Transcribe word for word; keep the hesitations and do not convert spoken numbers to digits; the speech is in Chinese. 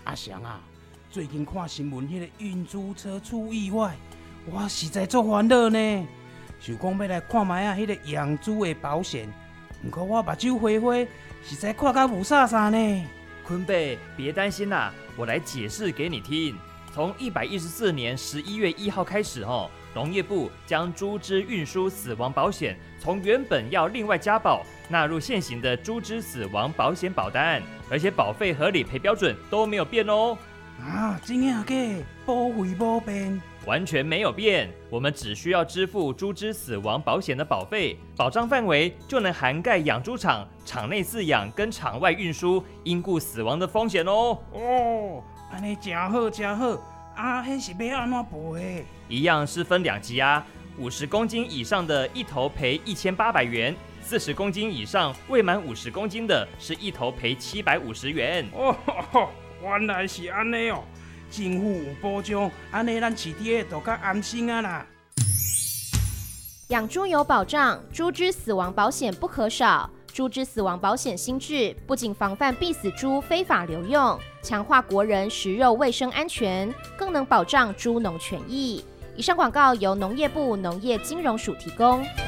阿翔啊，最近看新闻，迄个运猪车出意外，我实在足烦恼呢。想讲要来看卖啊，迄个养猪的保险，不过我目睭花花，实在看甲无啥啥呢。 坤贝，别担心啦，我来解释给你听。从一百一十四年十一月一号开始，哦，农业部将猪只运输死亡保险从原本要另外加保，纳入现行的猪只死亡保险保单，而且保费和理赔标准都没有变哦。 啊，真的假？保费无变？ 完全没有变，我们只需要支付猪只死亡保险的保费，保障范围就能涵盖养猪场、场内饲养跟场外运输因故死亡的风险哦。 哦，安尼真好真好，啊，迄是要安怎赔？ 一样是分两级啊，五十公斤以上的一头赔一千八百元，四十公斤以上未满五十公斤的是一头赔七百五十元。 哦，原来是安尼哦。政府有保障，安尼咱饲猪的就较安心啊啦。 养猪有保障，猪只死亡保险不可少。猪只死亡保险新制不仅防范必死猪非法流用，强化国人食肉卫生安全，更能保障猪农权益。以上广告由农业部农业金融署提供。